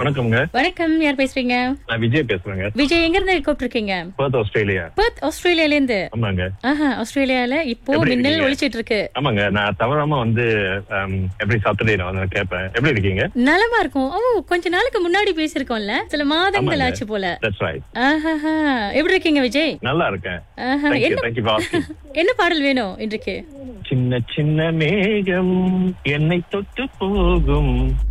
வணக்கம்ங்க. வணக்கம், யார் பேசுறீங்க? நான் விஜய் பேசுறேங்க. விஜய், எங்க இருந்து கூப்பிட்டுருக்கீங்க? Perth, Australia. பெர்த், ஆஸ்திரேலியால இருந்து? ஆமாங்க. ஆஸ்திரேலியால இப்போ எப்படி மின்னல் இருக்கீங்க? ஒளிச்சிட்டு இருக்கு. ஆமாங்க, நான் தவறாம வந்து எவ்ரி சாட்டர்டே நான் வந்து கேட்பேன். எப்படி இருக்கீங்க? நலமா இருக்கும். கொஞ்ச நாளுக்கு முன்னாடி பேசிருக்கோம்ல, சில மாதங்கள் ஆமாங்க. ஆச்சு போல. That's right. எப்படி இருக்கீங்க விஜய்? நல்லா இருக்கேன். என்ன Thank you for asking. என்ன பாடல் வேணும் இன்றைக்கு? சின்ன சின்ன மேகம் என்னை தொட்டு போகும்